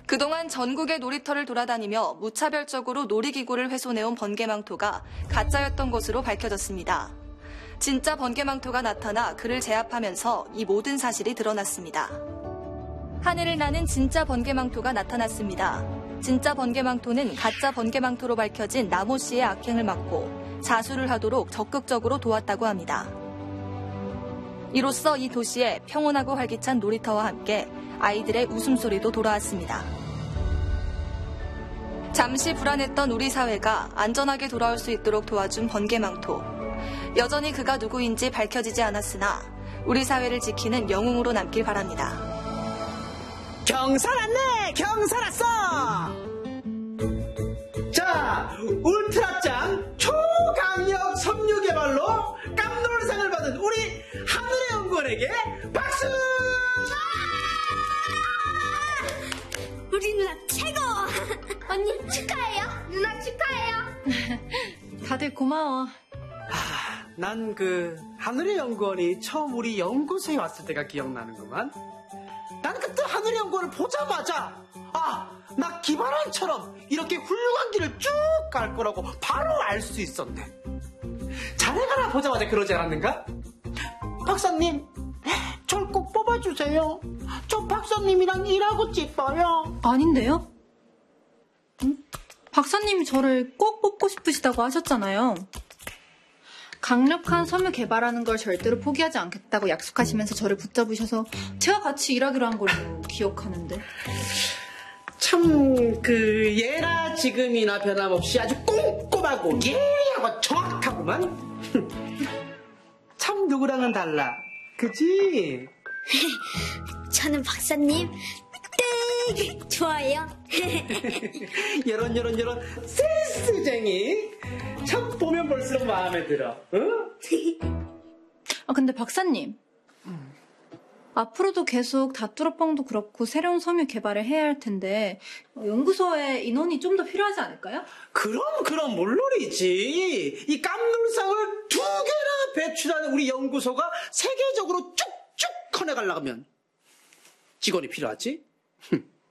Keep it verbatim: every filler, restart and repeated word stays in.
그동안 전국의 놀이터를 돌아다니며 무차별적으로 놀이기구를 훼손해온 번개망토가 가짜였던 것으로 밝혀졌습니다. 진짜 번개망토가 나타나 그를 제압하면서 이 모든 사실이 드러났습니다. 하늘을 나는 진짜 번개망토가 나타났습니다. 진짜 번개망토는 가짜 번개망토로 밝혀진 남호 씨의 악행을 막고 자수를 하도록 적극적으로 도왔다고 합니다. 이로써 이 도시에 평온하고 활기찬 놀이터와 함께 아이들의 웃음소리도 돌아왔습니다. 잠시 불안했던 우리 사회가 안전하게 돌아올 수 있도록 도와준 번개망토. 여전히 그가 누구인지 밝혀지지 않았으나 우리 사회를 지키는 영웅으로 남길 바랍니다. 경사 났네! 경사 났어! 자, 울트라짱 초강력 섬유 개발로 깜놀상을 받은 우리 하늘의 연구원에게 박수! 우리 누나 최고! 언니 축하해요. 누나 축하해요. 다들 고마워. 아, 난 그 하늘의 연구원이 처음 우리 연구소에 왔을 때가 기억나는구만. 난 그때 하늘의 연구원을 보자마자 아, 나 기발한처럼 이렇게 훌륭한 길을 쭉 갈 거라고 바로 알 수 있었네. 자네가 보자마자 그러지 않았는가? 박사님, 절 꼭 뽑아주세요. 저 박사님이랑 일하고 싶어요. 아닌데요? 응? 박사님이 저를 꼭 뽑고 싶으시다고 하셨잖아요. 강력한 섬유 개발하는 걸 절대로 포기하지 않겠다고 약속하시면서 저를 붙잡으셔서 제가 같이 일하기로 한 걸로 기억하는데. 참 그 예나 지금이나 변함없이 아주 꼼꼼하고 예리하고 정확하구만. 참 누구랑은 달라, 그치? 저는 박사님 땡 좋아해요. 이런 이런 이런 센스쟁이 참 보면 볼수록 마음에 들어. 응? 아 근데 박사님, 음. 앞으로도 계속 다뚜러뻥도 그렇고 새로운 섬유 개발을 해야 할 텐데 연구소에 인원이 좀 더 필요하지 않을까요? 그럼 그럼 물론이지. 이 깜놀상을 두 개나 배출하는 우리 연구소가 세계적으로 쭉쭉 커내가려면 직원이 필요하지.